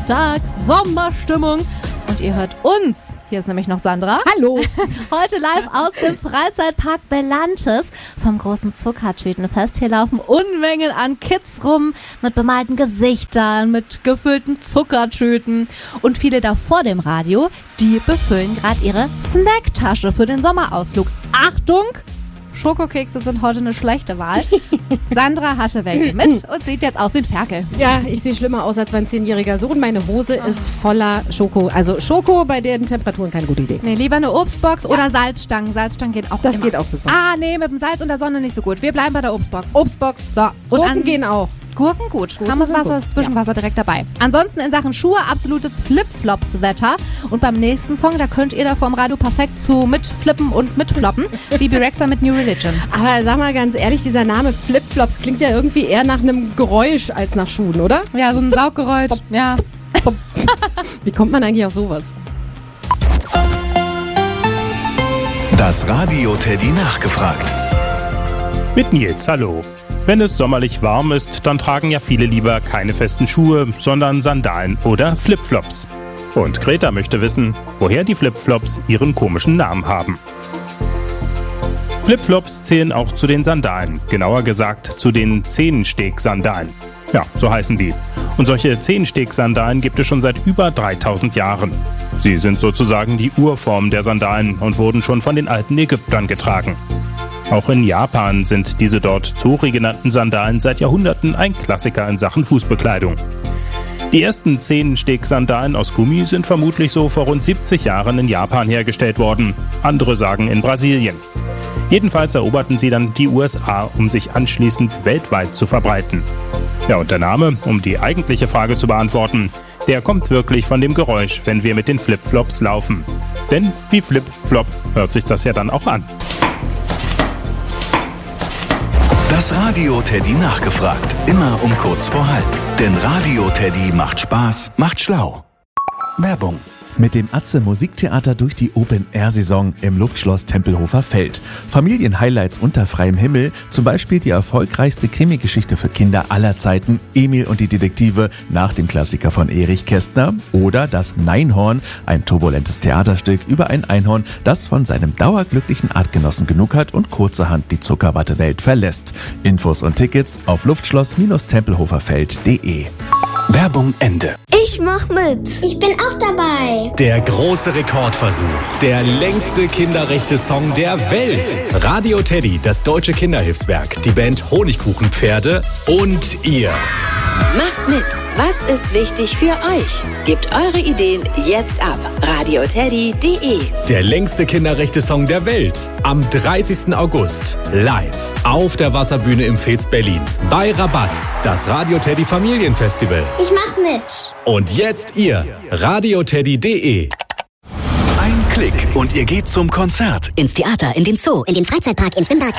Samstag, Sommerstimmung. Und ihr hört uns. Hier ist nämlich noch Sandra. Hallo. Heute live aus dem Freizeitpark Belantes vom großen Zuckertütenfest. Hier laufen Unmengen an Kids rum mit bemalten Gesichtern, mit gefüllten Zuckertüten. Und viele da vor dem Radio, die befüllen gerade ihre Snacktasche für den Sommerausflug. Achtung! Schokokekse sind heute eine schlechte Wahl. Sandra hatte welche mit und sieht jetzt aus wie ein Ferkel. Ja, ich sehe schlimmer aus als mein 10-jähriger Sohn. Meine Hose ist voller Schoko. Also Schoko bei den Temperaturen keine gute Idee. Nee, lieber eine Obstbox oder Salzstangen. Salzstangen geht auch Das immer. geht auch super. Ah, nee, mit dem Salz und der Sonne nicht so gut. Wir bleiben bei der Obstbox. Obstbox. So, und Gurken gehen auch. Gurken gut. Gurken Haben wir sind Wasser, gut. das Zwischenwasser direkt dabei. Ansonsten in Sachen Schuhe absolutes Flipflops-Wetter. Und beim nächsten Song, da könnt ihr da vorm Radio perfekt zu mitflippen und mitfloppen. Bibi Rexha mit New Religion. Aber sag mal ganz ehrlich, dieser Name Flipflops klingt ja irgendwie eher nach einem Geräusch als nach Schuhen, oder? Ja, so ein Sauggeräusch. Ja. Wie kommt man eigentlich auf sowas? Das Radio Teddy nachgefragt. Mit Nils, hallo. Wenn es sommerlich warm ist, dann tragen ja viele lieber keine festen Schuhe, sondern Sandalen oder Flipflops. Und Greta möchte wissen, woher die Flipflops ihren komischen Namen haben. Flipflops zählen auch zu den Sandalen, genauer gesagt zu den Zehensteg-Sandalen. Ja, so heißen die. Und solche Zehensteg-Sandalen gibt es schon seit über 3000 Jahren. Sie sind sozusagen die Urform der Sandalen und wurden schon von den alten Ägyptern getragen. Auch in Japan sind diese dort Zori genannten Sandalen seit Jahrhunderten ein Klassiker in Sachen Fußbekleidung. Die ersten Zehensteg-Sandalen aus Gummi sind vermutlich so vor rund 70 Jahren in Japan hergestellt worden. Andere sagen in Brasilien. Jedenfalls eroberten sie dann die USA, um sich anschließend weltweit zu verbreiten. Ja, und der Name, um die eigentliche Frage zu beantworten, der kommt wirklich von dem Geräusch, wenn wir mit den Flipflops laufen. Denn wie Flip-Flop hört sich das ja dann auch an. Das Radio Teddy nachgefragt. Immer um kurz vor halb. Denn Radio Teddy macht Spaß, macht schlau. Werbung. Mit dem Atze Musiktheater durch die Open-Air-Saison im Luftschloss Tempelhofer Feld. Familienhighlights unter freiem Himmel, zum Beispiel die erfolgreichste Krimi-Geschichte für Kinder aller Zeiten, Emil und die Detektive, nach dem Klassiker von Erich Kästner, oder das Neinhorn, ein turbulentes Theaterstück über ein Einhorn, das von seinem dauerglücklichen Artgenossen genug hat und kurzerhand die Zuckerwattewelt verlässt. Infos und Tickets auf luftschloss-tempelhoferfeld.de. Werbung Ende. Ich mach mit. Ich bin auch dabei. Der große Rekordversuch. Der längste Kinderrechte-Song der Welt. Radio Teddy, das deutsche Kinderhilfswerk, die Band Honigkuchenpferde und ihr. Macht mit. Was ist wichtig für euch? Gebt eure Ideen jetzt ab. radioteddy.de. Der längste Kinderrechte-Song der Welt. Am 30. August. Live. Auf der Wasserbühne im Fez Berlin. Bei Rabatz. Das Radio Teddy Familienfestival. Ich mach mit. Und jetzt ihr. radioteddy.de. Ein Klick und ihr geht zum Konzert. Ins Theater, in den Zoo, in den Freizeitpark, ins Schwimmbad.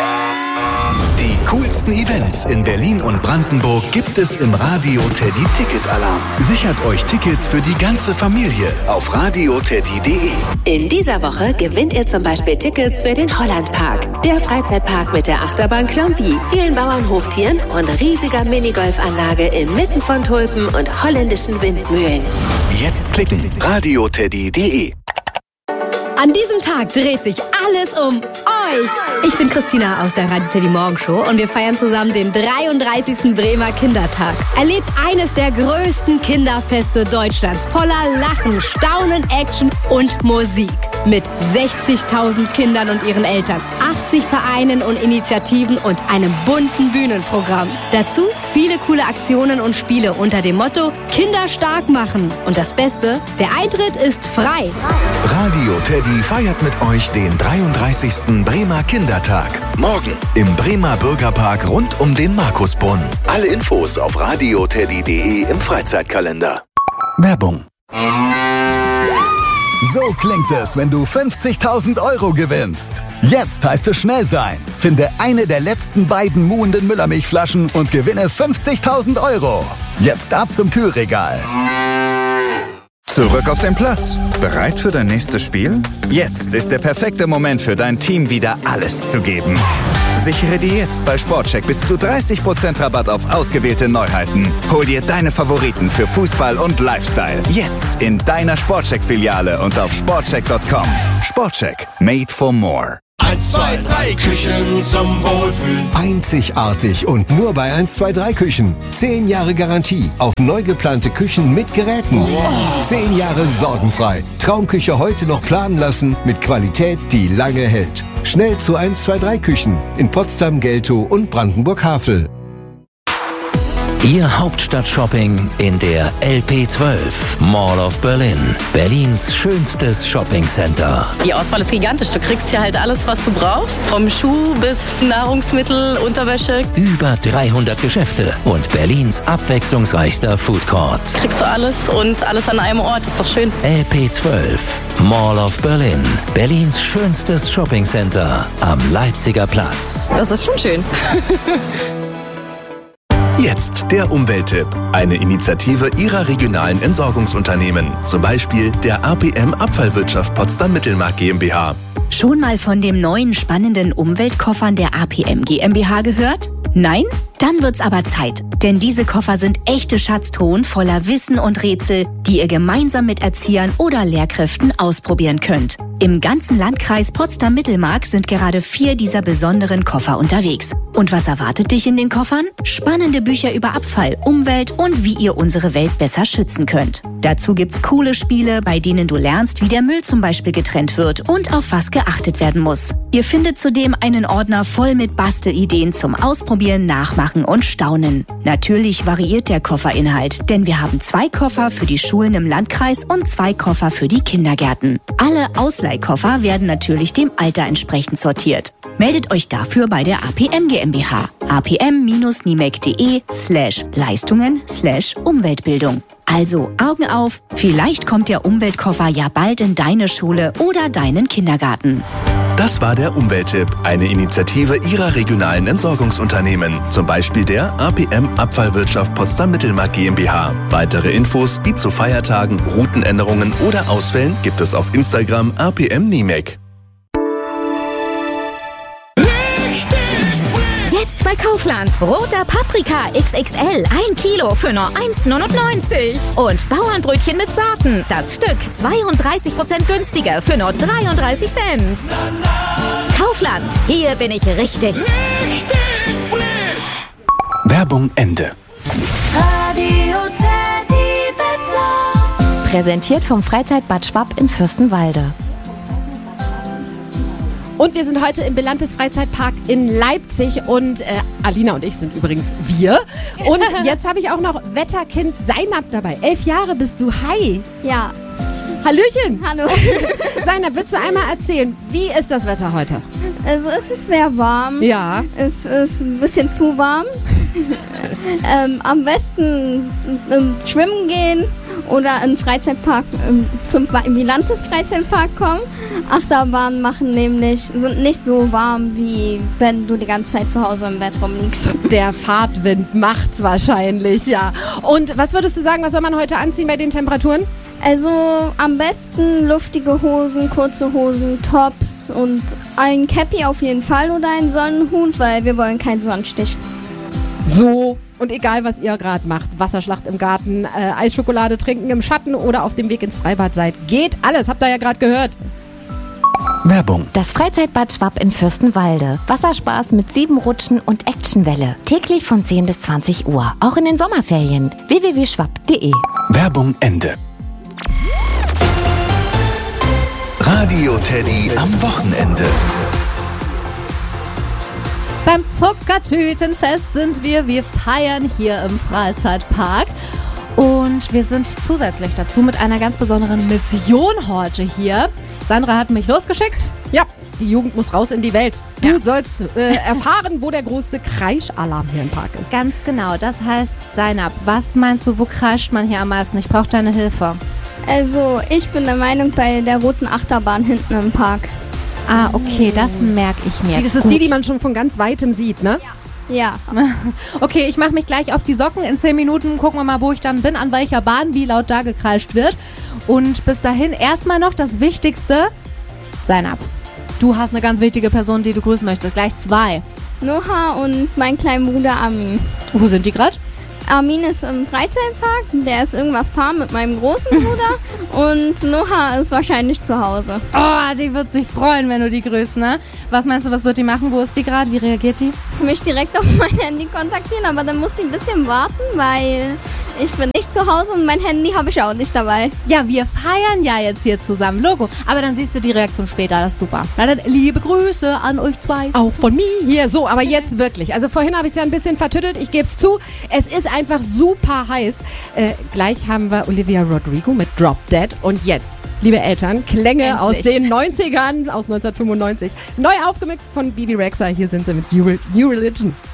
Die coolsten Events in Berlin und Brandenburg gibt es im Radio Teddy Ticket-Alarm. Sichert euch Tickets für die ganze Familie auf radioteddy.de. In dieser Woche gewinnt ihr zum Beispiel Tickets für den Hollandpark. Der Freizeitpark mit der Achterbahn Klompi, vielen Bauernhoftieren und riesiger Minigolfanlage inmitten von Tulpen und holländischen Windmühlen. Jetzt klicken. radioteddy.de. An diesem Tag dreht sich alles um euch. Ich bin Christina aus der Radio Teddy Morgenshow und wir feiern zusammen den 33. Bremer Kindertag. Erlebt eines der größten Kinderfeste Deutschlands voller Lachen, Staunen, Action und Musik. Mit 60.000 Kindern und ihren Eltern, 80 Vereinen und Initiativen und einem bunten Bühnenprogramm. Dazu viele coole Aktionen und Spiele unter dem Motto Kinder stark machen. Und das Beste, der Eintritt ist frei. Radio Teddy feiert mit euch den 33. Bremer Kindertag. Morgen im Bremer Bürgerpark rund um den Markusbrunnen. Alle Infos auf radioteddy.de im Freizeitkalender. Werbung. So klingt es, wenn du 50.000 € gewinnst. Jetzt heißt es schnell sein. Finde eine der letzten beiden muhenden Müllermilchflaschen und gewinne 50.000 €. Jetzt ab zum Kühlregal. Zurück auf den Platz. Bereit für dein nächstes Spiel? Jetzt ist der perfekte Moment für dein Team, wieder alles zu geben. Sichere dir jetzt bei Sportcheck bis zu 30% Rabatt auf ausgewählte Neuheiten. Hol dir deine Favoriten für Fußball und Lifestyle. Jetzt in deiner Sportcheck-Filiale und auf sportcheck.com. Sportcheck. Made for more. 1, 2, 3 Küchen zum Wohlfühlen. Einzigartig und nur bei 1, 2, 3 Küchen. 10 Jahre Garantie auf neu geplante Küchen mit Geräten. Wow. 10 Jahre sorgenfrei. Traumküche heute noch planen lassen mit Qualität, die lange hält. Schnell zu 1, 2, 3 Küchen in Potsdam, Geltow und Brandenburg-Havel. Ihr Hauptstadt-Shopping in der LP12 Mall of Berlin. Berlins schönstes Shoppingcenter. Die Auswahl ist gigantisch. Du kriegst hier halt alles, was du brauchst. Vom Schuh bis Nahrungsmittel, Unterwäsche. Über 300 Geschäfte und Berlins abwechslungsreichster Food Court. Kriegst du alles und alles an einem Ort. Ist doch schön. LP12 Mall of Berlin. Berlins schönstes Shoppingcenter am Leipziger Platz. Das ist schon schön. Jetzt der Umwelttipp. Eine Initiative Ihrer regionalen Entsorgungsunternehmen. Zum Beispiel der APM Abfallwirtschaft Potsdam-Mittelmark GmbH. Schon mal von dem neuen spannenden Umweltkoffern der APM GmbH gehört? Nein? Dann wird's aber Zeit. Denn diese Koffer sind echte Schatztruhen voller Wissen und Rätsel, die ihr gemeinsam mit Erziehern oder Lehrkräften ausprobieren könnt. Im ganzen Landkreis Potsdam-Mittelmark sind gerade 4 dieser besonderen Koffer unterwegs. Und was erwartet dich in den Koffern? Spannende Bücher über Abfall, Umwelt und wie ihr unsere Welt besser schützen könnt. Dazu gibt's coole Spiele, bei denen du lernst, wie der Müll zum Beispiel getrennt wird und auf was geachtet werden muss. Ihr findet zudem einen Ordner voll mit Bastelideen zum Ausprobieren, Nachmachen und Staunen. Natürlich variiert der Kofferinhalt, denn wir haben 2 Koffer für die Schulen im Landkreis und 2 Koffer für die Kindergärten. Alle Ausleihkoffer werden natürlich dem Alter entsprechend sortiert. Meldet euch dafür bei der APM GmbH. apm-nimek.de/Leistungen/Umweltbildung. Also Augen auf, vielleicht kommt der Umweltkoffer ja bald in deine Schule oder deinen Kindergarten. Das war der Umwelttipp, eine Initiative Ihrer regionalen Entsorgungsunternehmen, zum Beispiel der APM Abfallwirtschaft Potsdam-Mittelmark GmbH. Weitere Infos wie zu Feiertagen, Routenänderungen oder Ausfällen gibt es auf Instagram APM-Nimek. Jetzt bei Kaufland. Roter Paprika XXL. 1 Kilo für nur 1,99. Und Bauernbrötchen mit Sorten. Das Stück 32% günstiger für nur 33 Cent. Kaufland. Hier bin ich richtig. Werbung Ende. Radio Teddy Wetter. Präsentiert vom Freizeitbad Schwapp in Fürstenwalde. Und wir sind heute im Belantes Freizeitpark in Leipzig und Alina und ich sind übrigens wir. Und jetzt habe ich auch noch Wetterkind Seinab dabei. 11 Jahre bist du. Hi. Ja. Hallöchen. Hallo. Seinab, willst du einmal erzählen, wie ist das Wetter heute? Also es ist sehr warm. Ja. Es ist ein bisschen zu warm. Am besten schwimmen gehen oder in den Freizeitpark, zum Bilantes Freizeitpark kommen. Achterbahnen machen nämlich, sind nicht so warm, wie wenn du die ganze Zeit zu Hause im Bett rumliegst. Der Fahrtwind macht's wahrscheinlich, ja. Und was würdest du sagen, was soll man heute anziehen bei den Temperaturen? Also am besten luftige Hosen, kurze Hosen, Tops und ein Cappy auf jeden Fall oder ein Sonnenhut, weil wir wollen keinen Sonnenstich. So, und egal was ihr gerade macht, Wasserschlacht im Garten, Eisschokolade trinken im Schatten oder auf dem Weg ins Freibad seid, geht alles, habt ihr ja gerade gehört. Werbung. Das Freizeitbad Schwapp in Fürstenwalde. Wasserspaß mit 7 Rutschen und Actionwelle. Täglich von 10 bis 20 Uhr. Auch in den Sommerferien. www.schwapp.de. Werbung Ende. Radio Teddy am Wochenende. Beim Zuckertütenfest sind wir. Wir feiern hier im Freizeitpark. Und wir sind zusätzlich dazu mit einer ganz besonderen Mission heute hier. Sandra hat mich losgeschickt. Ja, die Jugend muss raus in die Welt. Du sollst erfahren, wo der größte Kreischalarm hier im Park ist. Ganz genau. Das heißt, Seinab, was meinst du, wo kreischt man hier am meisten? Ich brauche deine Hilfe. Also, ich bin der Meinung, bei der roten Achterbahn hinten im Park. Ah, okay, das merke ich mir. Das ist die man schon von ganz Weitem sieht, ne? Ja. Okay, ich mache mich gleich auf die Socken. In 10 Minuten gucken wir mal, wo ich dann bin, an welcher Bahn, wie laut da gekreischt wird. Und bis dahin erstmal noch das Wichtigste. Seinab, du hast eine ganz wichtige Person, die du grüßen möchtest. Gleich 2. Noah und mein kleiner Bruder Armin. Wo sind die gerade? Armin ist im Freizeitpark, der ist irgendwas fahren mit meinem großen Bruder und Noah ist wahrscheinlich zu Hause. Oh, die wird sich freuen, wenn du die grüßt, ne? Was meinst du, was wird die machen? Wo ist die gerade? Wie reagiert die? Mich direkt auf mein Handy kontaktieren, aber dann muss sie ein bisschen warten, weil ich bin nicht zu Hause und mein Handy habe ich auch nicht dabei. Ja, wir feiern ja jetzt hier zusammen, Logo. Aber dann siehst du die Reaktion später, das ist super. Na dann, liebe Grüße an euch zwei. Auch von mir hier. So, aber jetzt wirklich. Also vorhin habe ich es ja ein bisschen vertüttelt, ich gebe es zu. Es ist einfach super heiß. Gleich haben wir Olivia Rodrigo mit Drop Dead und jetzt, liebe Eltern, Klänge Endlich. aus den 90ern, aus 1995. Neu aufgemixt von Bibi Rexha. Hier sind sie mit New Religion.